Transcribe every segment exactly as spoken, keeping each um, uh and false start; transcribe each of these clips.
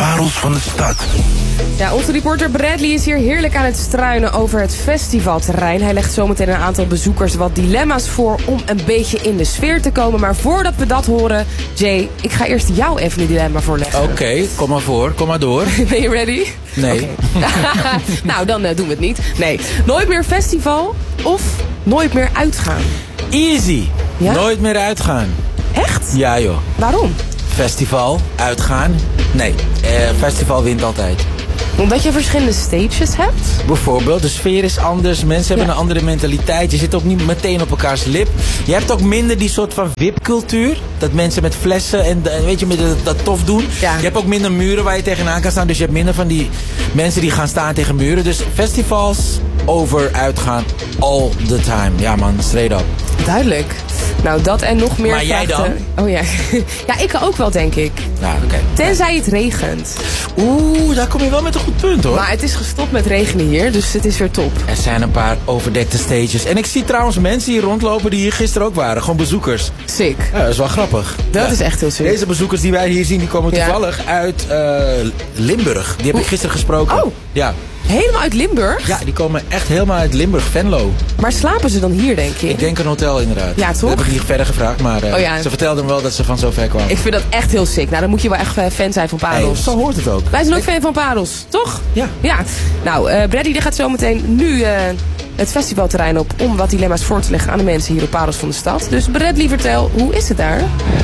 parels van de stad. Ja, onze reporter Bradley is hier heerlijk aan het struinen over het festivalterrein. Hij legt zometeen een aantal bezoekers wat dilemma's voor om een beetje in de sfeer te komen. Maar voordat we dat horen, Jay, ik ga eerst jou even een dilemma voorleggen. Oké, okay, kom maar voor, kom maar door. Ben je ready? Nee. Okay. Nou, dan uh, doen we het niet. Nee, nooit meer festival of nooit meer uitgaan? Easy. Ja? Nooit meer uitgaan. Echt? Ja joh. Waarom? Festival, uitgaan. Nee, eh, festival wint altijd. Omdat je verschillende stages hebt? Bijvoorbeeld, de sfeer is anders, mensen hebben ja. een andere mentaliteit. Je zit ook niet meteen op elkaars lip. Je hebt ook minder die soort van wipcultuur. Dat mensen met flessen en weet je, met dat, dat tof doen. Ja. Je hebt ook minder muren waar je tegenaan kan staan. Dus je hebt minder van die mensen die gaan staan tegen muren. Dus festivals over uitgaan all the time. Ja man, straight up. Duidelijk. Nou, dat en nog meer. Maar jij dan? Oh ja. Ja, ik ook wel, denk ik. Ja, oké. Okay. Tenzij het regent. Oeh, daar kom je wel met een goed punt, hoor. Maar het is gestopt met regenen hier, dus het is weer top. Er zijn een paar overdekte stages. En ik zie trouwens mensen hier rondlopen die hier gisteren ook waren. Gewoon bezoekers. Sick. Ja, dat is wel grappig. Dat ja. is echt heel sick. Deze bezoekers die wij hier zien, die komen toevallig ja. uit uh, Limburg. Die heb ik gisteren gesproken. Oh. Ja. Helemaal uit Limburg? Ja, die komen echt helemaal uit Limburg, Venlo. Maar slapen ze dan hier, denk je? Ik denk een hotel, inderdaad. Ja, toch? Dat heb ik niet verder gevraagd, maar uh, oh, ja. ze vertelden wel dat ze van zo ver kwamen. Ik vind dat echt heel sick. Nou, dan moet je wel echt fan zijn van parels. Hey, zo hoort het ook. Wij zijn ook fan van parels, toch? Ja. Ja. Nou, uh, Brady die gaat zo meteen nu uh, het festivalterrein op om wat dilemma's voor te leggen aan de mensen hier op Parels van de Stad. Dus Bradley, vertel, hoe is het daar?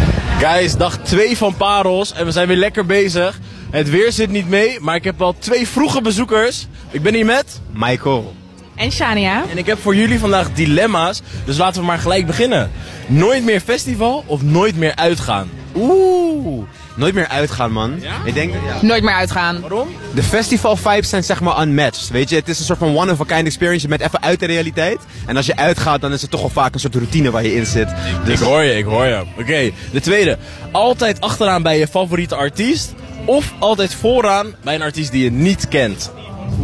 Guys, dag twee van Parels en we zijn weer lekker bezig. Het weer zit niet mee, maar ik heb al twee vroege bezoekers. Ik ben hier met Michael. En Shania. En ik heb voor jullie vandaag dilemma's, dus laten we maar gelijk beginnen. Nooit meer festival of nooit meer uitgaan? Oeh, nooit meer uitgaan, man. Ja? Ik denk, ja. Nooit meer uitgaan. Waarom? De festival vibes zijn zeg maar unmatched, weet je. Het is een soort van one-of-a-kind experience. Je bent even uit de realiteit. En als je uitgaat, dan is het toch wel vaak een soort routine waar je in zit. Dus... Ik hoor je, ik hoor je. Oké, okay. De tweede. Altijd achteraan bij je favoriete artiest of altijd vooraan bij een artiest die je niet kent?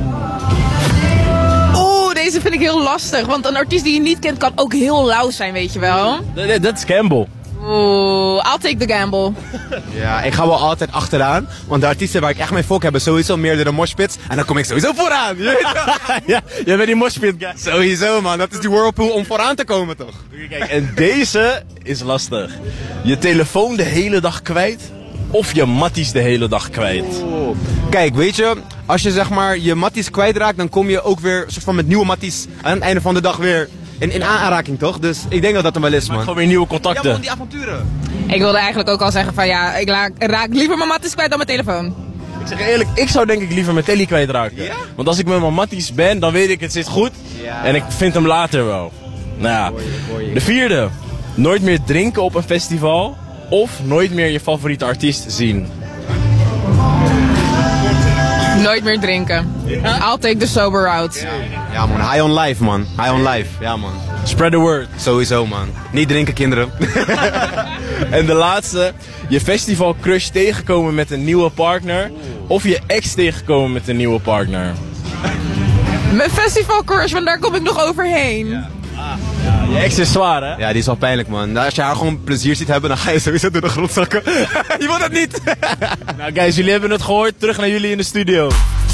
Oeh, deze vind ik heel lastig. Want een artiest die je niet kent kan ook heel lauw zijn, weet je wel. Dat, dat is gamble. Oeh, I'll take the gamble. Ja, ik ga wel altijd achteraan. Want de artiesten waar ik echt mee fok hebben sowieso meerdere moshpits. En dan kom ik sowieso vooraan. Ja, jij bent die moshpit guy. Sowieso, man. Dat is die whirlpool om vooraan te komen, toch? Kijk, en deze is lastig. Je telefoon de hele dag kwijt of je matties de hele dag kwijt. Oh. Kijk, weet je, als je zeg maar je matties kwijtraakt, dan kom je ook weer soort van met nieuwe matties aan het einde van de dag weer in, in aanraking, toch? Dus ik denk dat dat hem wel is, man. Gewoon weer nieuwe contacten. Ja, man, die avonturen. Ik wilde eigenlijk ook al zeggen van ja, ik raak, raak liever mijn matties kwijt dan mijn telefoon. Ik zeg eerlijk, ik zou denk ik liever mijn telly kwijtraken. Ja? Want als ik met mijn matties ben, dan weet ik het zit goed. Ja. En ik vind hem later wel. Nou ja, Goeie, goeie. de vierde. Nooit meer drinken op een festival of nooit meer je favoriete artiest zien. Nooit meer drinken. Ja? I'll take the sober route. Ja. Ja, man. High on life, man. High on life. Ja, man. Spread the word. Sowieso, man. Niet drinken, kinderen. En de laatste. Je festival crush tegenkomen met een nieuwe partner. Of je ex tegenkomen met een nieuwe partner. Mijn festival crush, want daar kom ik nog overheen. Ja. Ja, je ex is zwaar, hè? Ja, die is wel pijnlijk, man. Als je haar gewoon plezier ziet hebben, dan ga je sowieso door de grond zakken. Je wilt dat niet. Nou, guys, jullie hebben het gehoord. Terug naar jullie in de studio.